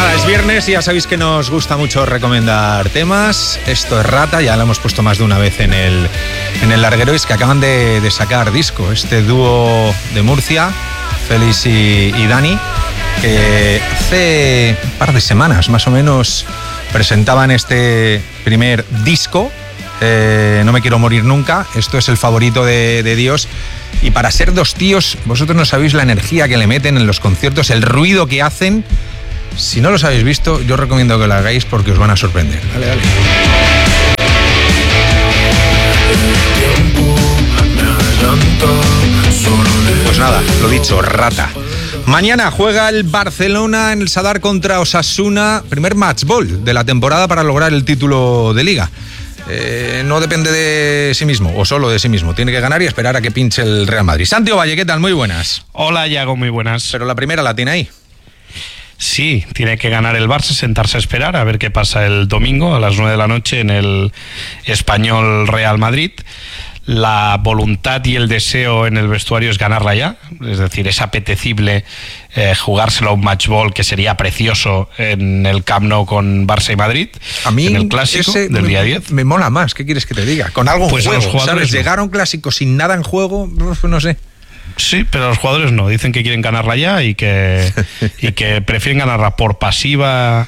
Nada, es viernes y ya sabéis que nos gusta mucho recomendar temas. Esto es Rata, ya lo hemos puesto más de una vez en el larguero. Es que acaban de sacar disco, este dúo de Murcia, Félix y Dani, que hace un par de semanas más o menos presentaban este primer disco, No me quiero morir nunca. Esto es el favorito de Dios. Y para ser dos tíos, vosotros no sabéis la energía que le meten en los conciertos, el ruido que hacen. Si no los habéis visto, yo os recomiendo que lo hagáis porque os van a sorprender. Dale, dale. Pues nada, lo dicho, Rata. Mañana juega el Barcelona en el Sadar contra Osasuna. Primer match ball de la temporada para lograr el título de Liga. No depende de sí mismo, o solo de sí mismo. Tiene que ganar y esperar a que pinche el Real Madrid. Santi Ovalle, ¿qué tal? Muy buenas. Hola, Iago, muy buenas. Pero la primera la tiene ahí. Sí, tiene que ganar el Barça, sentarse a esperar a ver qué pasa el domingo a las 9 de la noche en el Español Real Madrid. La voluntad y el deseo en el vestuario es ganarla ya, es decir, es apetecible jugárselo a un match ball que sería precioso en el Camp Nou con Barça y Madrid. A mí en el clásico del día 10. Me mola más, ¿qué quieres que te diga? Con algo en pues juego, ¿sabes? No. Llegar a un clásico sin nada en juego, no sé. Sí, pero los jugadores no, dicen que quieren ganarla ya y que prefieren ganarla por pasiva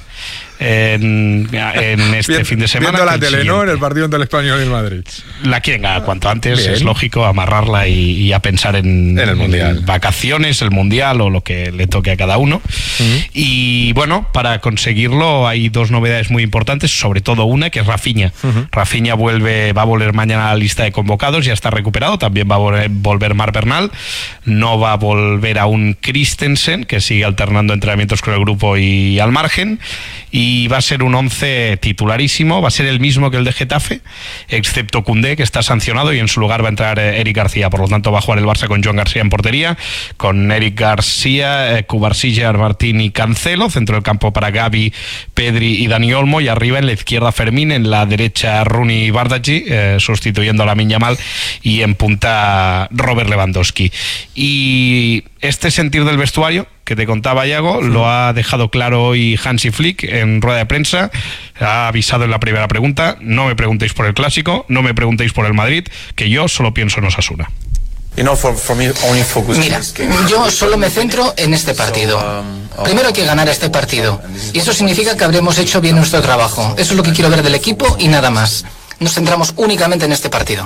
en este fin de semana. Viendo la tele, ¿no? En el partido entre el Español y el Madrid. La quieren ganar cuanto antes, bien. Es lógico amarrarla y a pensar en el Mundial. En vacaciones, el Mundial o lo que le toque a cada uno. Y bueno, para conseguirlo hay dos novedades muy importantes, sobre todo una que es Rafinha. Rafinha va a volver mañana a la lista de convocados, ya está recuperado, también va a volver Marc Bernal, no va a volver aún Christensen, que sigue alternando entrenamientos con el grupo y al margen, y va a ser un 11 titularísimo, va a ser el mismo que el de Getafe, excepto Koundé, que está sancionado, y en su lugar va a entrar Eric García. Por lo tanto va a jugar el Barça con Joan García en portería, con Eric García, Cubarsilla, Martín y Cancelo, centro del campo para Gavi, Pedri y Dani Olmo, y arriba en la izquierda Fermín, en la derecha Rooney y Bardghji, sustituyendo a Lamine Yamal, y en punta Robert Lewandowski. Y este sentir del vestuario que te contaba, Iago, lo ha dejado claro hoy Hansi Flick en rueda de prensa. Ha avisado en la primera pregunta: no me preguntéis por el clásico, no me preguntéis por el Madrid, que yo solo pienso en Osasuna. Mira, yo solo me centro en este partido. Primero hay que ganar este partido, y eso significa que habremos hecho bien nuestro trabajo. Eso es lo que quiero ver del equipo y nada más. Nos centramos únicamente en este partido.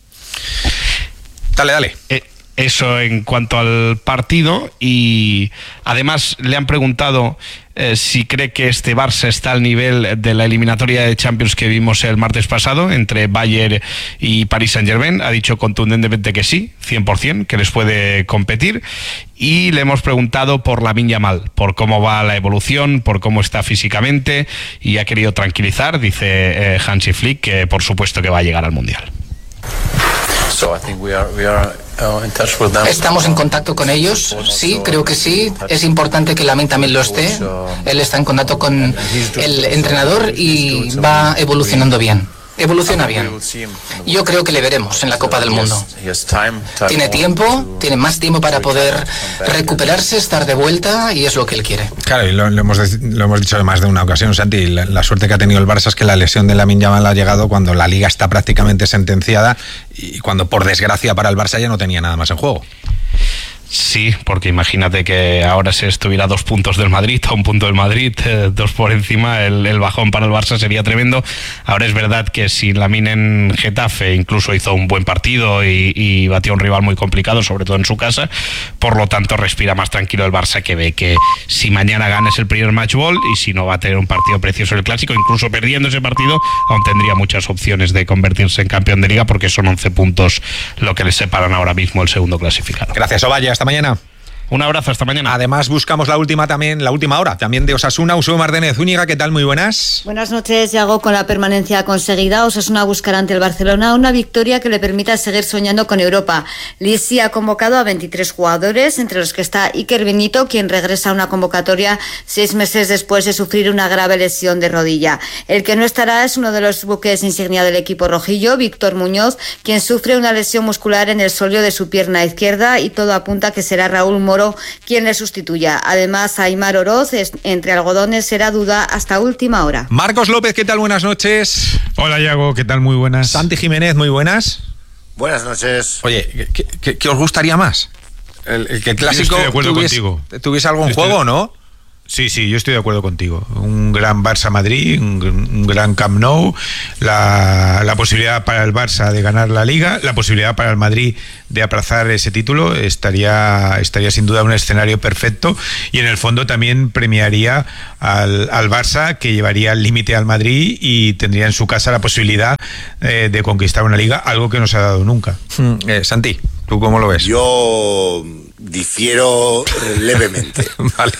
Dale. Eso en cuanto al partido, y además le han preguntado si cree que este Barça está al nivel de la eliminatoria de Champions que vimos el martes pasado entre Bayern y Paris Saint-Germain. Ha dicho contundentemente que sí, 100%, que les puede competir. Y le hemos preguntado por Lamine Yamal, por cómo va la evolución, por cómo está físicamente, y ha querido tranquilizar, dice Hansi Flick, que por supuesto que va a llegar al Mundial. ¿Estamos en contacto con ellos? Sí, creo que sí. Es importante que Lamine también lo esté. Él está en contacto con el entrenador y va evolucionando bien. Evoluciona bien. Yo creo que le veremos en la Copa del Mundo. Tiene tiempo, tiene más tiempo para poder recuperarse, estar de vuelta, y es lo que él quiere. Claro, y lo hemos dicho de más de una ocasión, Santi. La suerte que ha tenido el Barça es que la lesión de Lamine Yamal ha llegado cuando la Liga está prácticamente sentenciada y cuando, por desgracia para el Barça, ya no tenía nada más en juego. Sí, porque imagínate que ahora se estuviera a 2 puntos del Madrid, a 1 punto del Madrid, 2 por encima, el bajón para el Barça sería tremendo. Ahora es verdad que si Lamine en Getafe incluso hizo un buen partido y batió a un rival muy complicado, sobre todo en su casa, por lo tanto respira más tranquilo el Barça, que ve que si mañana gana es el primer match ball, y si no va a tener un partido precioso en el Clásico. Incluso perdiendo ese partido aún tendría muchas opciones de convertirse en campeón de Liga, porque son 11 puntos lo que les separan ahora mismo el segundo clasificado. Gracias, Ovalle. Hasta mañana. Un abrazo, hasta mañana. Además buscamos la última hora también de Osasuna. Usue Martínez Zúñiga, ¿qué tal? Muy buenas. Buenas noches, Iago. Con la permanencia conseguida, Osasuna buscará ante el Barcelona una victoria que le permita seguir soñando con Europa. Lisi ha convocado a 23 jugadores, entre los que está Iker Benito, quien regresa a una convocatoria 6 meses después de sufrir una grave lesión de rodilla. El que no estará es uno de los buques insignia del equipo rojillo, Víctor Muñoz, quien sufre una lesión muscular en el sóleo de su pierna izquierda, y todo apunta a que será Raúl Moro, Moro quien le sustituya. Además, Aimar Oroz, entre algodones, será duda hasta última hora. Marcos López, ¿qué tal? Buenas noches. Hola, Iago, ¿qué tal? Muy buenas. Santi Jiménez, muy buenas. Buenas noches. Oye, ¿qué os gustaría más? El que el clásico estoy de acuerdo contigo. ¿Tuviese algún juego, no? Sí, yo estoy de acuerdo contigo. Un gran Barça-Madrid, un gran Camp Nou, la posibilidad para el Barça de ganar la Liga, la posibilidad para el Madrid de aplazar ese título, estaría sin duda un escenario perfecto, y en el fondo también premiaría al Barça, que llevaría al límite al Madrid y tendría en su casa la posibilidad de conquistar una Liga, algo que no se ha dado nunca. Santi, ¿tú cómo lo ves? Yo difiero levemente. Vale.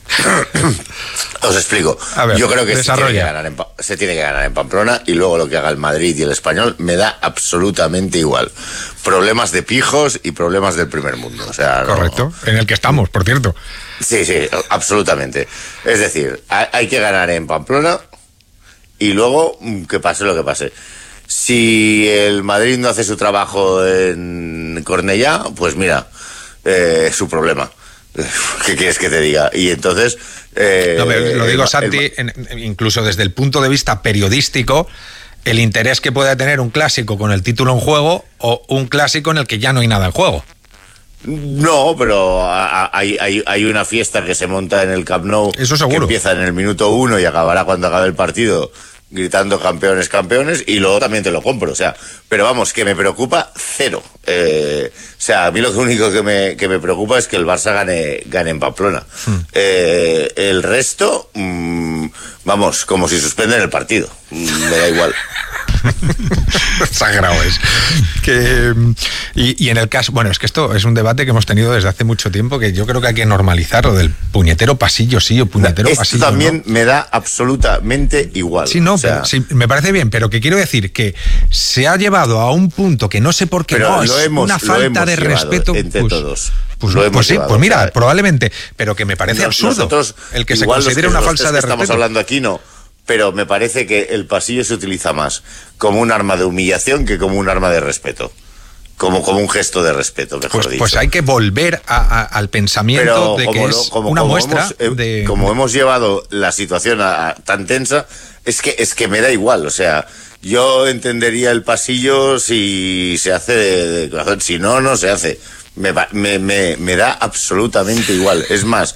Os explico. A ver, yo creo que desarrolla. se tiene que ganar en Pamplona, y luego lo que haga el Madrid y el Español me da absolutamente igual. Problemas de pijos y problemas del primer mundo. O sea, correcto, en el que estamos, por cierto. Sí, absolutamente. Es decir, hay que ganar en Pamplona y luego que pase lo que pase. Si el Madrid no hace su trabajo en Cornellá, pues mira, su problema. ¿Qué quieres que te diga? Y entonces... No, lo digo, Santi, incluso desde el punto de vista periodístico, el interés que pueda tener un clásico con el título en juego o un clásico en el que ya no hay nada en juego. No, pero hay una fiesta que se monta en el Camp Nou. Eso seguro. Que empieza en el minuto 1 y acabará cuando acabe el partido, gritando campeones, campeones, y luego también te lo compro, o sea, pero vamos, que me preocupa cero. O sea, a mí lo único que me preocupa es que el Barça gane en Pamplona. El resto, vamos, como si suspenden el partido, me da igual. Exagerado es. Y en el caso, bueno, es que esto es un debate que hemos tenido desde hace mucho tiempo, que yo creo que hay que normalizar lo del puñetero pasillo sí o puñetero esto pasillo también no. Me da absolutamente igual. Sí, no, o sea, pero, sí, me parece bien, pero que quiero decir que se ha llevado a un punto que no sé por qué, no, es una falta de respeto entre todos. Pues sí, pues mira, probablemente, pero que me parece absurdo el que se considere una falsa de respeto. Estamos hablando aquí, no. Pero me parece que el pasillo se utiliza más como un arma de humillación que como un arma de respeto. Como un gesto de respeto, mejor dicho. Pues hay que volver al pensamiento de que es una muestra de... Como hemos llevado la situación tan tensa, es que me da igual, o sea... Yo entendería el pasillo si se hace de corazón, si no se hace. Me da absolutamente igual. Es más,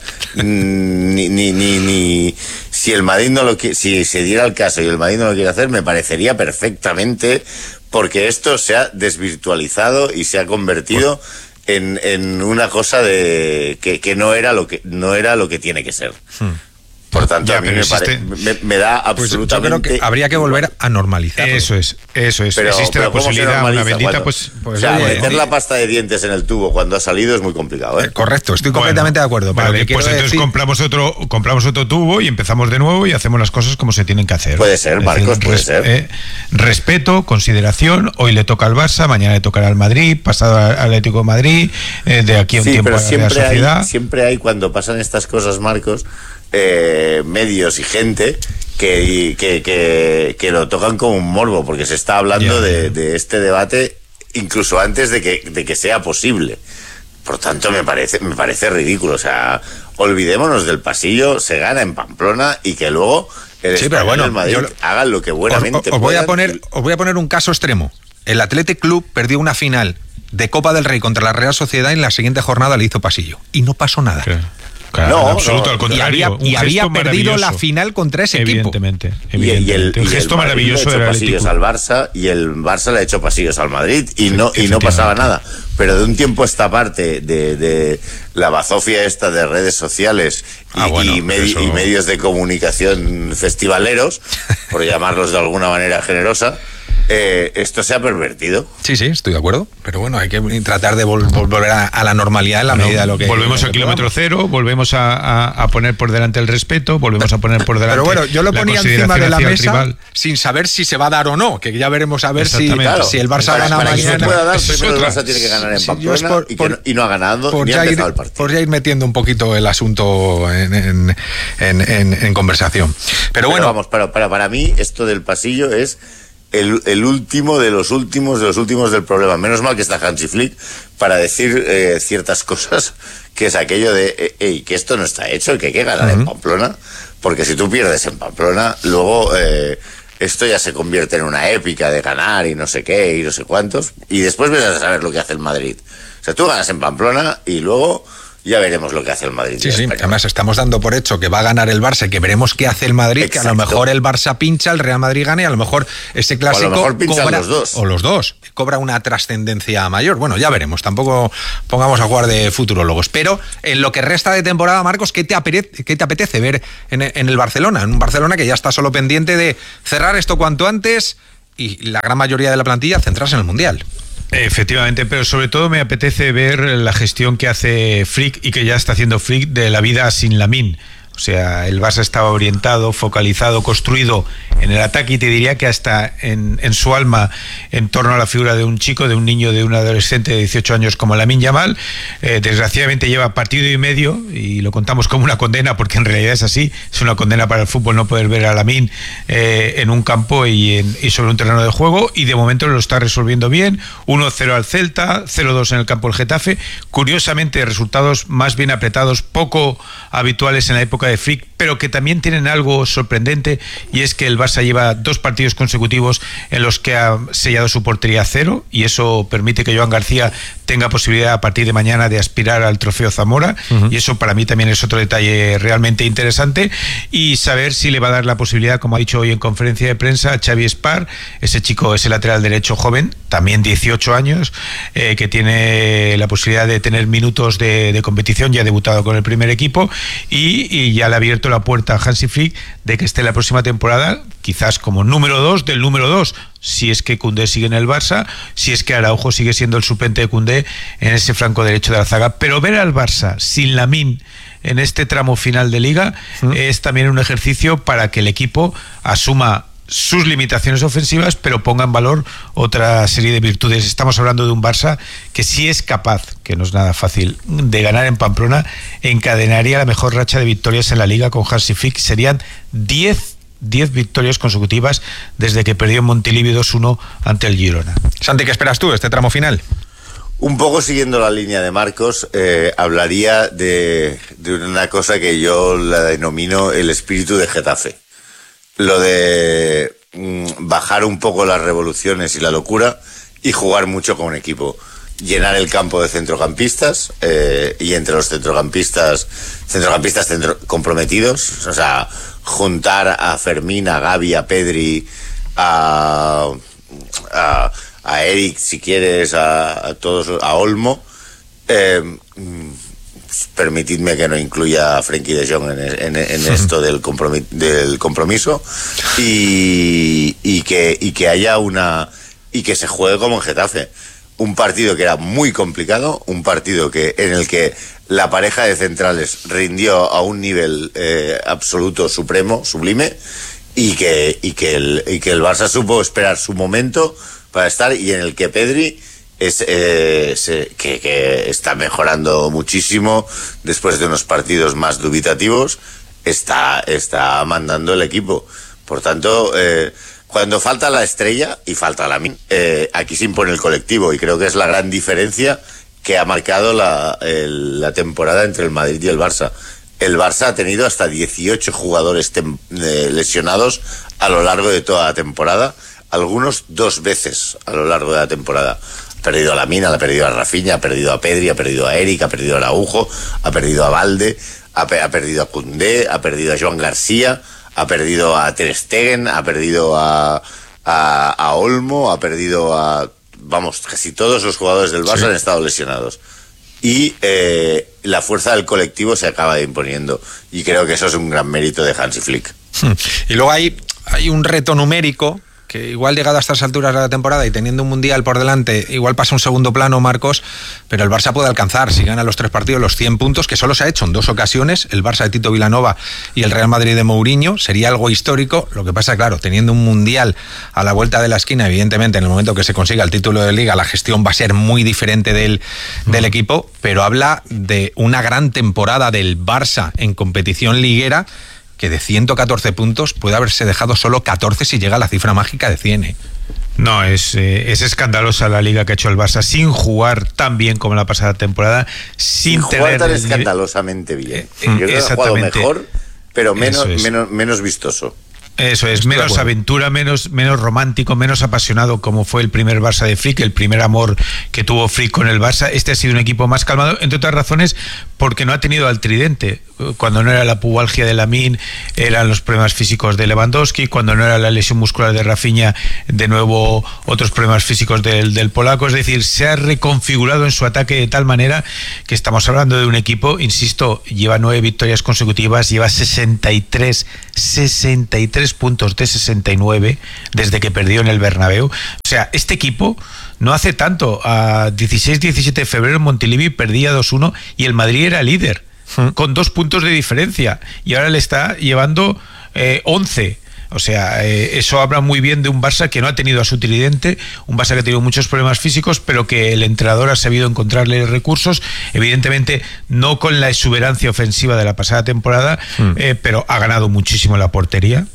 ni si el Madrid no lo quiere, si se diera el caso y el Madrid no lo quiere hacer, me parecería perfectamente, porque esto se ha desvirtualizado y se ha convertido en una cosa de que no era lo que tiene que ser. Por tanto, a mí me da absolutamente... Pues yo creo que habría que volver a normalizarlo. Eso es. Pero existe la posibilidad, una bendita, pues o sea, meter la pasta de dientes en el tubo cuando ha salido es muy complicado, ¿eh? Correcto, estoy completamente de acuerdo. Vale, pues entonces compramos otro tubo y empezamos de nuevo y hacemos las cosas como se tienen que hacer. Puede ser, Marcos, puede ser. Respeto, consideración, hoy le toca al Barça, mañana le tocará al Madrid, pasado al Atlético de Madrid, de aquí a un tiempo a la sociedad. Siempre hay, cuando pasan estas cosas, Marcos, medios y gente que lo tocan como un morbo, porque se está hablando de este debate incluso antes de que sea posible. Por tanto, me parece ridículo. O sea, olvidémonos del pasillo, se gana en Pamplona y que luego el Español y el Madrid hagan lo que buenamente os voy a poner un caso extremo. El Athletic Club perdió una final de Copa del Rey contra la Real Sociedad y en la siguiente jornada le hizo pasillo. Y no pasó nada. Claro, en absoluto, al contrario. Y había perdido la final contra ese equipo. Evidentemente. Y el gesto maravilloso le ha hecho pasillos al Barça y el Barça le ha hecho pasillos al Madrid y no pasaba nada. Pero de un tiempo a esta parte de la bazofia esta de redes sociales y medios de comunicación festivaleros, por llamarlos de alguna manera generosa, esto se ha pervertido. Sí, estoy de acuerdo, pero bueno, hay que tratar de volver a la normalidad en la medida de lo que... Volvemos al kilómetro cero, volvemos a poner por delante el respeto, volvemos a poner por delante... Pero bueno, yo lo ponía encima de la mesa sin saber si se va a dar o no, que ya veremos a ver si el Barça gana mañana. Para que se pueda dar, primero el Barça tiene que ganar en Pamplona y no ha ganado ni ha empezado el partido. Por ya ir metiendo un poquito el asunto en conversación. Pero bueno... Vamos, para mí esto del pasillo es... el último de los últimos del problema. Menos mal que está Hansi Flick para decir ciertas cosas, que es aquello de que esto no está hecho, que hay que ganar en Pamplona, porque si tú pierdes en Pamplona, luego esto ya se convierte en una épica de ganar y no sé qué y no sé cuántos, y después ves a saber lo que hace el Madrid. O sea, tú ganas en Pamplona y luego ya veremos lo que hace el Madrid. Sí, además estamos dando por hecho que va a ganar el Barça, que veremos qué hace el Madrid. Exacto. Que a lo mejor el Barça pincha, el Real Madrid gana, y a lo mejor ese clásico, o a lo mejor pinchan los dos. O los dos, cobra una trascendencia mayor. Bueno, ya veremos, tampoco pongamos a jugar de futurólogos. Pero en lo que resta de temporada, Marcos, ¿qué te apetece ver en el Barcelona? En un Barcelona que ya está solo pendiente de cerrar esto cuanto antes y la gran mayoría de la plantilla centrarse en el Mundial. Efectivamente, pero sobre todo me apetece ver la gestión que hace Flick y que ya está haciendo Flick de la vida sin Lamine. O sea, el Barça estaba orientado, focalizado, construido en el ataque, y te diría que hasta en su alma en torno a la figura de un chico, de un niño, de un adolescente de 18 años como Lamine Yamal. Desgraciadamente lleva partido y medio, y lo contamos como una condena porque en realidad es así, es una condena para el fútbol no poder ver a Lamine en un campo y sobre un terreno de juego, y de momento lo está resolviendo bien. 1-0 al Celta, 0-2 en el campo del Getafe. Curiosamente, resultados más bien apretados, poco habituales en la época de Flick, pero que también tienen algo sorprendente, y es que el Barça lleva 2 partidos consecutivos en los que ha sellado su portería a 0, y eso permite que Joan García tenga posibilidad a partir de mañana de aspirar al trofeo Zamora, y eso para mí también es otro detalle realmente interesante, y saber si le va a dar la posibilidad, como ha dicho hoy en conferencia de prensa, a Xavi Espar, ese chico, ese lateral derecho joven, también 18 años, que tiene la posibilidad de tener minutos de competición, ya ha debutado con el primer equipo, y ya le ha abierto la puerta a Hansi Flick de que esté la próxima temporada quizás como número 2 del número 2, si es que Koundé sigue en el Barça, si es que Araujo sigue siendo el suplente de Koundé en ese flanco derecho de la zaga. Pero ver al Barça sin Lamine en este tramo final de Liga es también un ejercicio para que el equipo asuma sus limitaciones ofensivas, pero ponga en valor otra serie de virtudes. Estamos hablando de un Barça que, si es capaz, que no es nada fácil, de ganar en Pamplona, encadenaría la mejor racha de victorias en la Liga con Hansi Flick. Serían 10 victorias consecutivas desde que perdió en Montilivi 2-1 ante el Girona. Santi, ¿qué esperas tú este tramo final? Un poco siguiendo la línea de Marcos, hablaría de una cosa que yo la denomino el espíritu de Getafe. Lo de bajar un poco las revoluciones y la locura y jugar mucho con equipo. Llenar el campo de centrocampistas, y entre los centrocampistas comprometidos, o sea, juntar a Fermín, a Gavi, a Pedri, a Eric, si quieres, a todos, a Olmo. Permitidme que no incluya a Frenkie de Jong en esto del compromiso, y que haya y que se juegue como en Getafe. Un partido que era muy complicado, un partido en el que la pareja de centrales rindió a un nivel absoluto, supremo, sublime, y que el Barça supo esperar su momento para estar, y en el que Pedri que está mejorando muchísimo después de unos partidos más dubitativos, está mandando el equipo. Por tanto, cuando falta la estrella y falta Lamine, aquí se impone el colectivo, y creo que es la gran diferencia que ha marcado la temporada entre el Madrid y el Barça. El Barça ha tenido hasta 18 jugadores lesionados a lo largo de toda la temporada, algunos 2 veces a lo largo de la temporada. Ha perdido a Lamine, ha perdido a Rafinha, ha perdido a Pedri, ha perdido a Eric, ha perdido a Araujo, ha perdido a Valde, ha perdido a Koundé, ha perdido a Joan García, ha perdido a Ter Stegen, ha perdido a Olmo, ha perdido a... Vamos, casi todos los jugadores del Barça han estado lesionados. Y la fuerza del colectivo se acaba imponiendo. Y creo que eso es un gran mérito de Hansi Flick. Y luego hay un reto numérico que igual, llegado a estas alturas de la temporada y teniendo un Mundial por delante, igual pasa un segundo plano, Marcos, pero el Barça puede alcanzar, si gana los 3 partidos, los 100 puntos, que solo se ha hecho en 2 ocasiones, el Barça de Tito Vilanova y el Real Madrid de Mourinho. Sería algo histórico. Lo que pasa, claro, teniendo un Mundial a la vuelta de la esquina, evidentemente, en el momento que se consiga el título de Liga, la gestión va a ser muy diferente del equipo, pero habla de una gran temporada del Barça en competición liguera, que de 114 puntos puede haberse dejado solo 14 si llega a la cifra mágica de 100. No, es escandalosa la liga que ha hecho el Barça sin jugar tan bien como la pasada temporada, sin jugar tener tan escandalosamente bien. Yo creo que ha jugado mejor, pero menos vistoso. Eso es, menos aventura, menos romántico, menos apasionado, como fue el primer Barça de Flick, el primer amor que tuvo Flick con el Barça. Este ha sido un equipo más calmado, entre otras razones porque no ha tenido al tridente. Cuando no era la pubalgia de Lamine, eran los problemas físicos de Lewandowski. Cuando no era la lesión muscular de Rafinha, de nuevo otros problemas físicos del polaco. Es decir, se ha reconfigurado en su ataque de tal manera que estamos hablando de un equipo, insisto, lleva 9 victorias consecutivas, lleva 63 puntos de 69 desde que perdió en el Bernabéu. O sea, este equipo no hace tanto, a 16-17 de febrero en Montilivi perdía 2-1 y el Madrid era líder, con 2 puntos de diferencia, y ahora le está llevando 11. O sea, eso habla muy bien de un Barça que no ha tenido a su tridente, un Barça que ha tenido muchos problemas físicos, pero que el entrenador ha sabido encontrarle recursos, evidentemente no con la exuberancia ofensiva de la pasada temporada, pero ha ganado muchísimo la portería,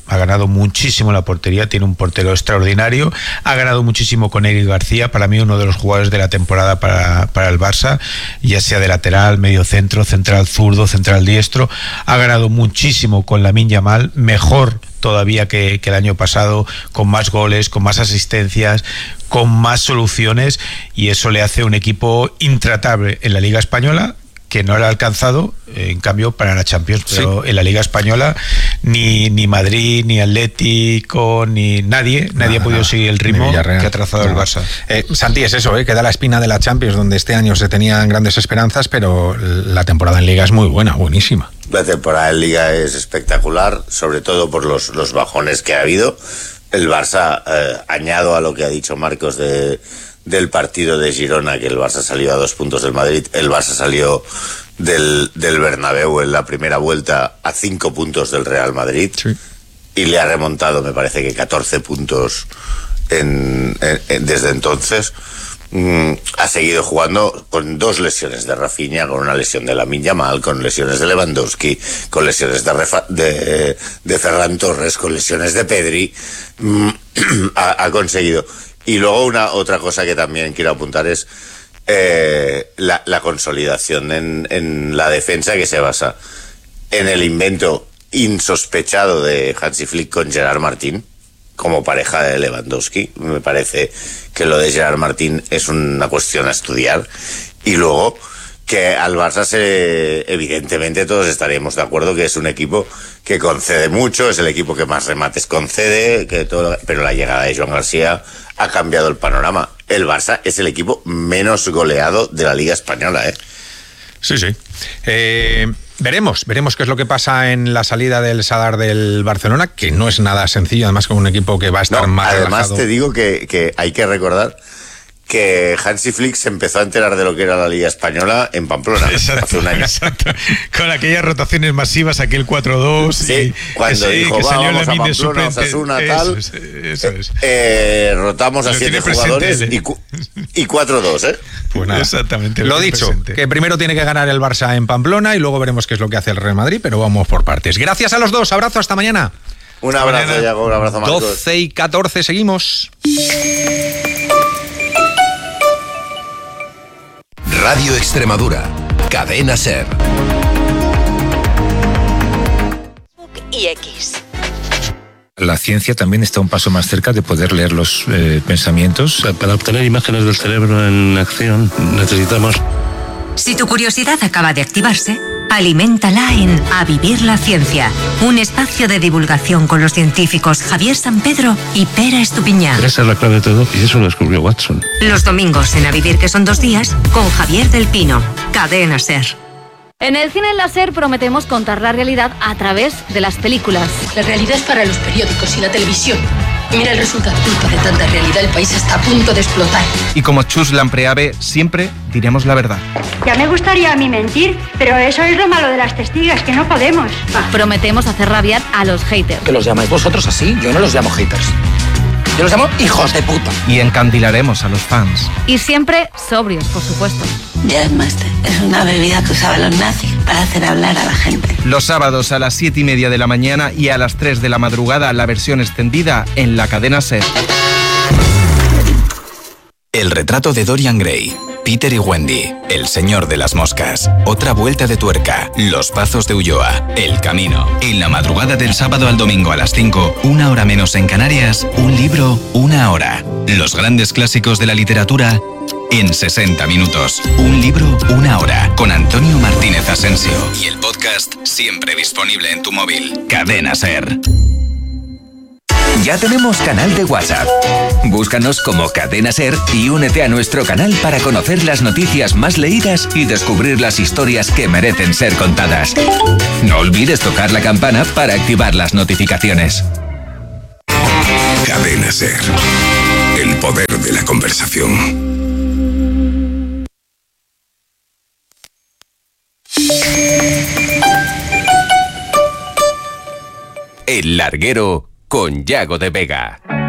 tiene un portero extraordinario, ha ganado muchísimo con Eric García, para mí uno de los jugadores de la temporada para el Barça, ya sea de lateral, medio centro, central zurdo, central diestro, ha ganado muchísimo con Lamine Yamal, mejor todavía que el año pasado, con más goles, con más asistencias, con más soluciones, y eso le hace un equipo intratable en la Liga Española, que no le ha alcanzado, en cambio, para la Champions. Pero en la Liga Española ni Madrid, ni Atlético, ni nadie ha podido seguir el ritmo que ha trazado el Barça. Santi, es eso, que da la espina de la Champions, donde este año se tenían grandes esperanzas, pero la temporada en Liga es muy buena, buenísima. La temporada en Liga es espectacular, sobre todo por los bajones que ha habido. El Barça, añado a lo que ha dicho Marcos del partido de Girona, que el Barça salió a 2 puntos del Madrid, el Barça salió del Bernabéu en la primera vuelta a 5 puntos del Real Madrid, y le ha remontado, me parece que 14 puntos desde entonces. Ha seguido jugando con 2 lesiones de Rafinha, con una lesión de Lamine Yamal, con lesiones de Lewandowski, con lesiones de Ferran Torres, con lesiones de Pedri. Ha conseguido. Y luego otra cosa que también quiero apuntar es la consolidación en la defensa, que se basa en el invento insospechado de Hansi Flick con Gerard Martín como pareja de Lewandowski. Me parece que lo de Gerard Martín es una cuestión a estudiar. Y luego que al Barça evidentemente todos estaríamos de acuerdo que es un equipo que concede mucho, es el equipo que más remates concede, pero la llegada de Joan García ha cambiado el panorama. El Barça es el equipo menos goleado de la Liga Española, Sí. Veremos qué es lo que pasa en la salida del Sadar del Barcelona, que no es nada sencillo, además con un equipo que va a estar más además relajado. Te digo que hay que recordar que Hansi Flick se empezó a enterar de lo que era la Liga Española en Pamplona hace un año. Exacto. Con aquellas rotaciones masivas, aquel 4-2. Sí, cuando dijo, que salió vamos a Pamplona, Osasuna, tal. Eso es. Rotamos a 7 jugadores y 4-2, Pues nada, exactamente. Lo dicho, presente. Que primero tiene que ganar el Barça en Pamplona y luego veremos qué es lo que hace el Real Madrid, pero vamos por partes. Gracias a los dos, abrazo, hasta mañana. Un abrazo, Yago, un abrazo, Marcos. 12:14, seguimos. Radio Extremadura, Cadena SER. Y X. La ciencia también está un paso más cerca de poder leer los pensamientos. Para obtener imágenes del cerebro en acción necesitamos... Si tu curiosidad acaba de activarse, aliméntala en A Vivir la Ciencia, un espacio de divulgación con los científicos Javier San Pedro y Pera Estupiñán. Esa es la clave de todo y eso lo descubrió Watson. Los domingos en A Vivir, que son 2 días, con Javier del Pino, Cadena SER. En el cine láser prometemos contar la realidad a través de las películas. La realidad es para los periódicos y la televisión. Mira el resultado. Culpa de tanta realidad, el país está a punto de explotar. Y como Chus Lampreave, siempre diremos la verdad. Ya me gustaría a mí mentir, pero eso es lo malo de las testigas, que no podemos. Prometemos hacer rabiar a los haters. ¿Que los llamáis vosotros así? Yo no los llamo haters. Yo los llamo hijos de puta. Y encandilaremos a los fans. Y siempre sobrios, por supuesto. Jazzmaster es una bebida que usaban los nazis para hacer hablar a la gente. Los sábados a las 7:30 de la mañana y a las 3 de la madrugada la versión extendida en la cadena SER. El retrato de Dorian Gray, Peter y Wendy, El señor de las moscas, Otra vuelta de tuerca, Los pazos de Ulloa, El camino. En la madrugada del sábado al domingo a las 5, 1 hora menos en Canarias, un libro, 1 hora. Los grandes clásicos de la literatura en 60 minutos. Un libro, 1 hora. Con Antonio Martínez Asensio. Y el podcast siempre disponible en tu móvil. Cadena SER. Ya tenemos canal de WhatsApp. Búscanos como Cadena SER y únete a nuestro canal para conocer las noticias más leídas y descubrir las historias que merecen ser contadas. No olvides tocar la campana para activar las notificaciones. Cadena SER. El poder de la conversación. El Larguero con Yago de Vega.